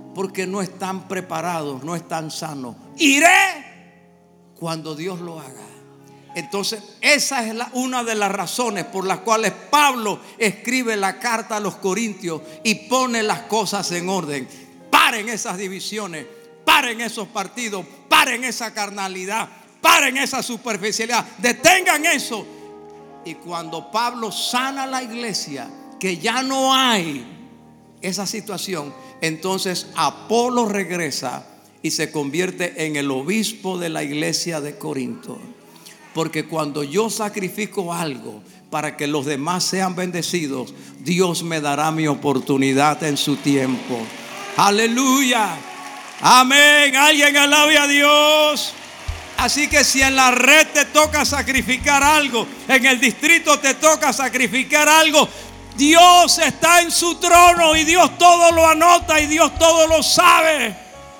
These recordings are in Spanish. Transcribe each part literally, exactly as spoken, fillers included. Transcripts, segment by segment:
porque no están preparados, no están sanos. Iré cuando Dios lo haga. Entonces esa es la, una de las razones por las cuales Pablo escribe la carta a los Corintios y pone las cosas en orden. Paren esas divisiones, paren esos partidos, paren esa carnalidad, paren esa superficialidad, detengan eso. Y cuando Pablo sana la iglesia, que ya no hay esa situación, entonces Apolo regresa y se convierte en el obispo de la iglesia de Corinto. Porque cuando yo sacrifico algo para que los demás sean bendecidos, Dios me dará mi oportunidad en su tiempo. Aleluya, amén. Alguien alabe a Dios. Así que si en la red te toca sacrificar algo, en el distrito te toca sacrificar algo, Dios está en su trono y Dios todo lo anota y Dios todo lo sabe.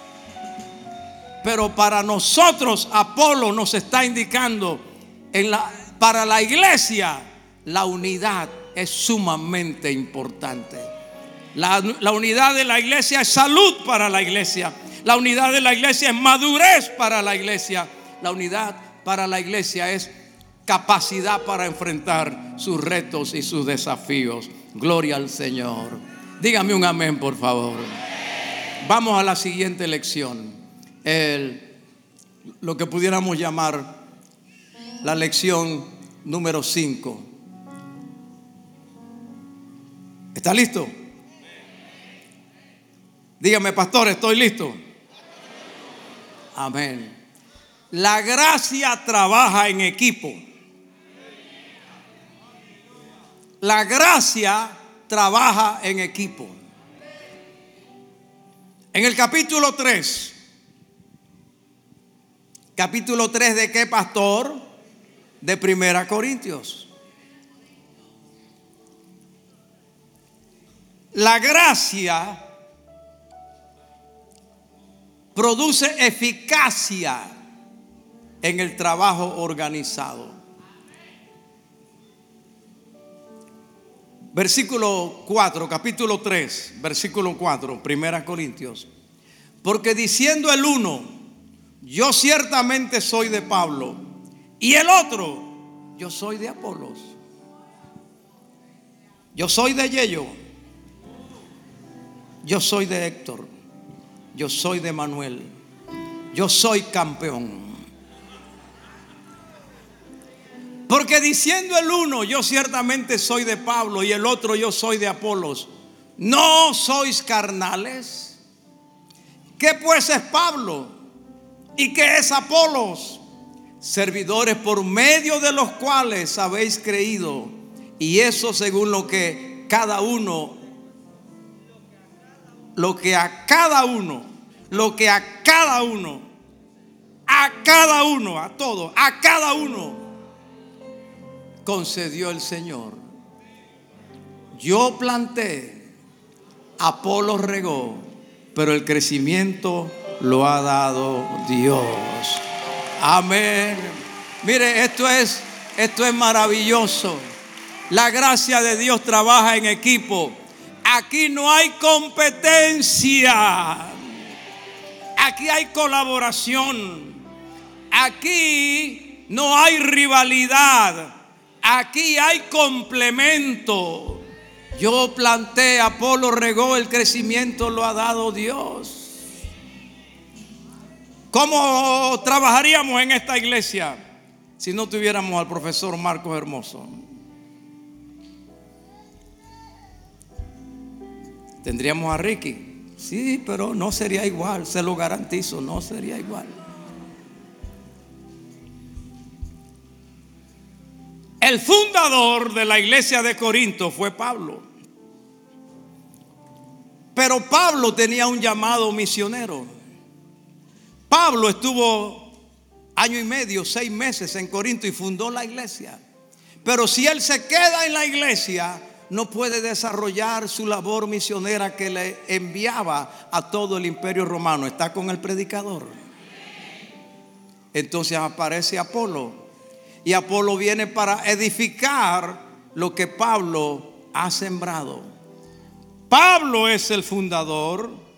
Pero para nosotros, Apolo nos está indicando, en la, para la iglesia, la unidad es sumamente importante. La, la unidad de la iglesia es salud para la iglesia. La unidad de la iglesia es madurez para la iglesia. La unidad para la iglesia es capacidad para enfrentar sus retos y sus desafíos. Gloria al Señor. Dígame un amén, por favor. Vamos a la siguiente lección. El, lo que pudiéramos llamar la lección número cinco. ¿Está listo? Dígame, pastor, estoy listo. Amén. La gracia trabaja en equipo. La gracia trabaja en equipo. En el capítulo tres. Capítulo tres ¿de qué, pastor? De Primera Corintios. La gracia produce eficacia en el trabajo organizado. Versículo cuatro, capítulo tres, versículo cuatro, Primera Corintios. Porque diciendo el uno, yo ciertamente soy de Pablo, y el otro, yo soy de Apolos. Yo soy de Yello. Yo soy de Héctor. Yo soy de Manuel. Yo soy campeón. Porque diciendo el uno, yo ciertamente soy de Pablo, y el otro, yo soy de Apolos, ¿no sois carnales? ¿Qué pues es Pablo? ¿Y qué es Apolos? Servidores por medio de los cuales habéis creído, y eso según lo que cada uno, lo que a cada uno, lo que a cada uno, a cada uno, a todo, a cada uno concedió el Señor. Yo planté, Apolos regó, pero el crecimiento lo ha dado Dios. Amén. Mire, esto es, esto es maravilloso. La gracia de Dios trabaja en equipo. Aquí no hay competencia. Aquí hay colaboración. Aquí no hay rivalidad. Aquí hay complemento. Yo planté, Apolo regó, el crecimiento lo ha dado Dios. ¿Cómo trabajaríamos en esta iglesia si no tuviéramos al profesor Marcos Hermoso? Tendríamos a Ricky. Sí, pero no sería igual, se lo garantizo, no sería igual. El fundador de la iglesia de Corinto fue Pablo. Pero Pablo tenía un llamado misionero. Pablo estuvo año y medio, seis meses en Corinto y fundó la iglesia. Pero si él se queda en la iglesia, no puede desarrollar su labor misionera que le enviaba a todo el imperio romano. Está con el predicador. Entonces aparece Apolo. Y Apolo viene para edificar lo que Pablo ha sembrado. Pablo es el fundador,